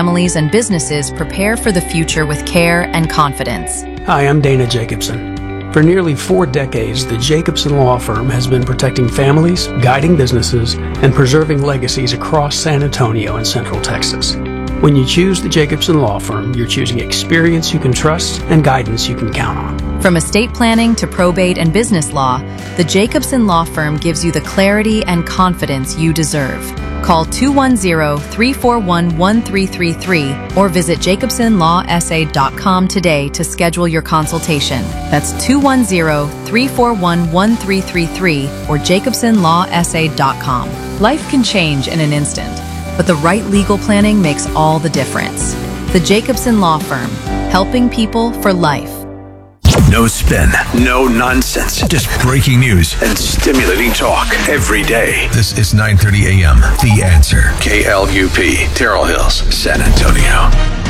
families and businesses prepare for the future with care and confidence. Hi, I'm Dana Jacobson. For nearly 4 decades, the Jacobson Law Firm has been protecting families, guiding businesses, and preserving legacies across San Antonio and Central Texas. When you choose the Jacobson Law Firm, you're choosing experience you can trust and guidance you can count on. From estate planning to probate and business law, the Jacobson Law Firm gives you the clarity and confidence you deserve. Call 210-341-1333 or visit jacobsonlawsa.com today to schedule your consultation. That's 210-341-1333 or jacobsonlawsa.com. Life can change in an instant, but the right legal planning makes all the difference. The Jacobson Law Firm, helping people for life. No spin, no nonsense, just breaking news and stimulating talk every day. This is 9:30 a.m. The Answer. KLUP, Terrell Hills, San Antonio.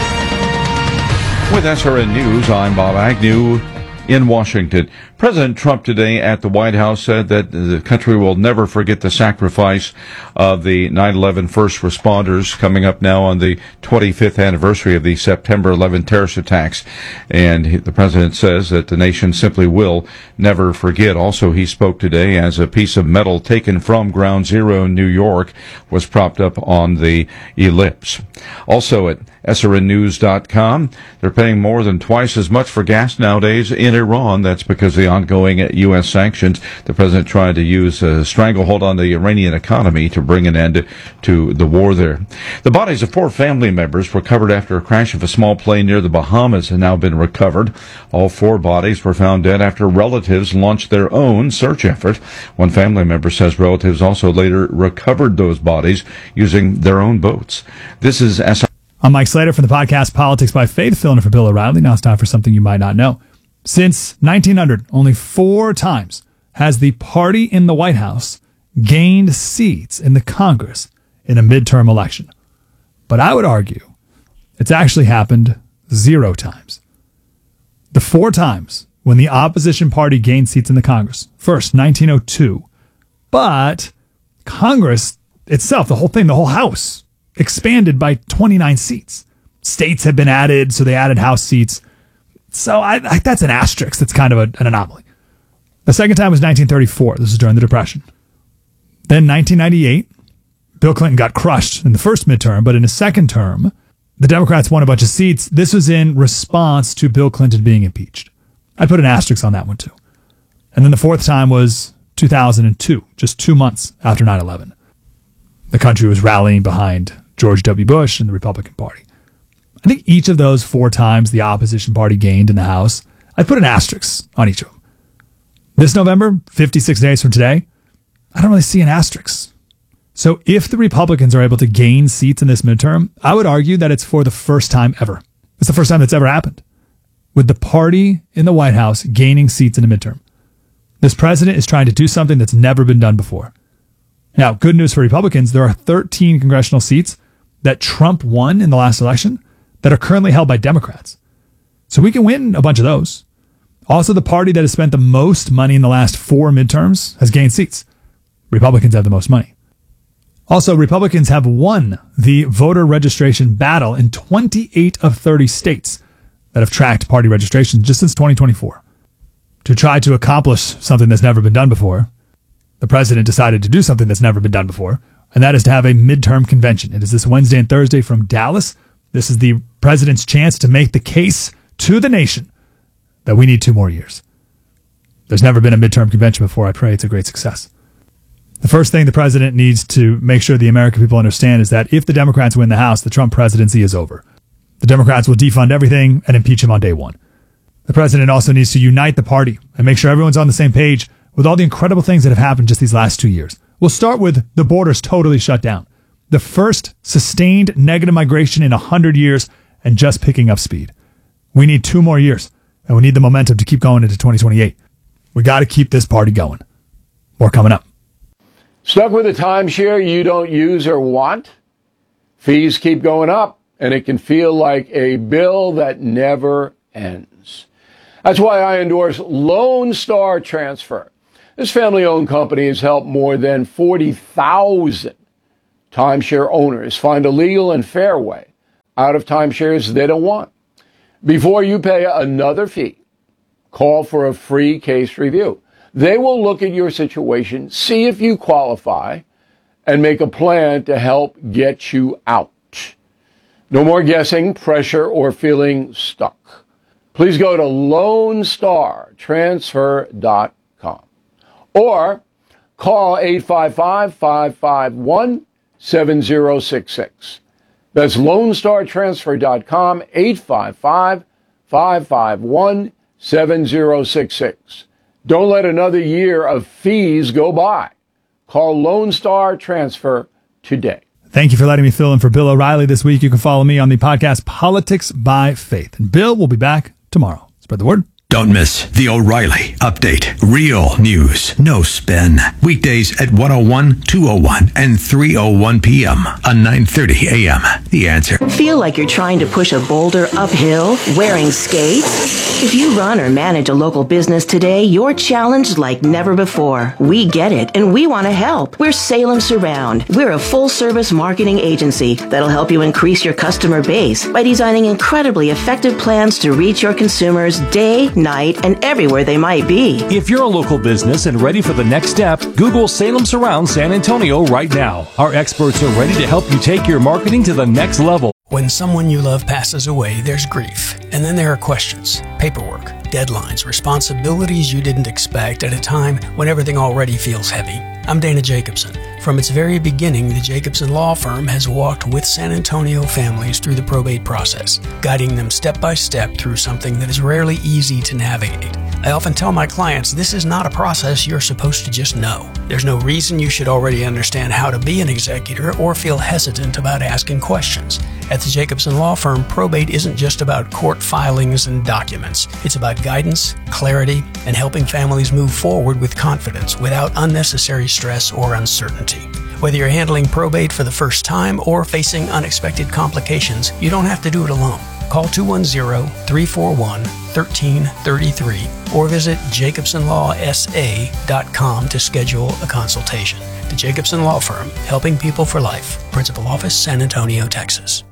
With SRN News, I'm Bob Agnew in Washington. President Trump today at the White House said that the country will never forget the sacrifice of the 9/11 first responders, coming up now on the 25th anniversary of the September 11 terrorist attacks. And the president says that the nation simply will never forget. Also, he spoke today as a piece of metal taken from Ground Zero in New York was propped up on the ellipse. Also at SRNnews.com, they're paying more than twice as much for gas nowadays in Iran. That's because of the ongoing U.S. sanctions. The president tried to use a stranglehold on the Iranian economy to bring an end to the war there. The bodies of 4 family members recovered after a crash of a small plane near the Bahamas have now been recovered. All 4 bodies were found dead after relatives launched their own search effort. One family member says relatives also later recovered those bodies using their own boats. This is I'm Mike Slater from the podcast Politics by Faith, filling in for Bill O'Reilly. Now it's time for something you might not know. Since 1900, only 4 times has the party in the White House gained seats in the Congress in a midterm election. But I would argue it's actually happened 0 times. The 4 times when the opposition party gained seats in the Congress. First, 1902. But Congress itself, the whole thing, the whole House, expanded by 29 seats. States have been added, so they added House seats. So that's an asterisk. That's kind of an anomaly. The second time was 1934. This was during the Depression. Then 1998, Bill Clinton got crushed in the first midterm, but in his second term, the Democrats won a bunch of seats. This was in response to Bill Clinton being impeached. I'd put an asterisk on that one, too. And then the fourth time was 2002, just 2 months after 9/11. The country was rallying behind George W. Bush and the Republican Party. I think each of those 4 times the opposition party gained in the House, I put an asterisk on each of them. This November, 56 days from today, I don't really see an asterisk. So if the Republicans are able to gain seats in this midterm, I would argue that it's for the first time ever. It's the first time that's ever happened, with the party in the White House gaining seats in a midterm. This president is trying to do something that's never been done before. Now, good news for Republicans, there are 13 congressional seats that Trump won in the last election that are currently held by Democrats. So we can win a bunch of those. Also, the party that has spent the most money in the last 4 midterms has gained seats. Republicans have the most money. Also, Republicans have won the voter registration battle in 28 of 30 states that have tracked party registration just since 2024. To try to accomplish something that's never been done before, the president decided to do something that's never been done before, and that is to have a midterm convention. It is this Wednesday and Thursday from Dallas. This is the president's chance to make the case to the nation that we need 2 more years. There's never been a midterm convention before. I pray it's a great success. The first thing the president needs to make sure the American people understand is that if the Democrats win the House, the Trump presidency is over. The Democrats will defund everything and impeach him on day 1. The president also needs to unite the party and make sure everyone's on the same page with all the incredible things that have happened just these last 2 years. We'll start with the borders totally shut down. The first sustained negative migration in 100 years and just picking up speed. We need 2 more years, and we need the momentum to keep going into 2028. We got to keep this party going. More coming up. Stuck with a timeshare you don't use or want? Fees keep going up, and it can feel like a bill that never ends. That's why I endorse Lone Star Transfer. This family-owned company has helped more than 40,000 timeshare owners find a legal and fair way out of timeshares they don't want. Before you pay another fee, call for a free case review. They will look at your situation, see if you qualify, and make a plan to help get you out. No more guessing, pressure, or feeling stuck. Please go to LoneStarTransfer.com or call 855-551-7066. That's LoneStarTransfer.com, 855-551-7066. Don't let another year of fees go by. Call Lone Star Transfer today. Thank you for letting me fill in for Bill O'Reilly this week. You can follow me on the podcast Politics by Faith. And Bill will be back tomorrow. Spread the word. Don't miss the O'Reilly Update. Real news, no spin. Weekdays at 1:01, 2:01, and 3:01 p.m. on 9:30 a.m. The Answer. Feel like you're trying to push a boulder uphill wearing skates? If you run or manage a local business today, you're challenged like never before. We get it, and we want to help. We're Salem Surround. We're a full-service marketing agency that'll help you increase your customer base by designing incredibly effective plans to reach your consumers day, night, and everywhere they might be. If you're a local business and ready for the next step, Google Salem Surround San Antonio right now. Our experts are ready to help you take your marketing to the next level. When someone you love passes away, there's grief. And then there are questions, paperwork, deadlines, responsibilities you didn't expect at a time when everything already feels heavy. I'm Dana Jacobson. From its very beginning, the Jacobson Law Firm has walked with San Antonio families through the probate process, guiding them step by step through something that is rarely easy to navigate. I often tell my clients this is not a process you're supposed to just know. There's no reason you should already understand how to be an executor or feel hesitant about asking questions. At the Jacobson Law Firm, probate isn't just about court filings and documents. It's about guidance, clarity, and helping families move forward with confidence without unnecessary stress or uncertainty. Whether you're handling probate for the first time or facing unexpected complications, you don't have to do it alone. Call 210-341-1333 or visit jacobsonlawsa.com to schedule a consultation. The Jacobson Law Firm, helping people for life. Principal Office, San Antonio, Texas.